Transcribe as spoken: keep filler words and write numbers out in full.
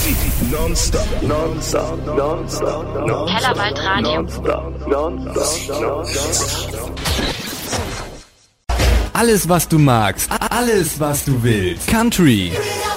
Non-stop, non-stop, non-stop, non-stop. Kellerwald Radio. Non-stop, non-stop, non-stop. Alles, was du magst. Alles, was du willst. Country.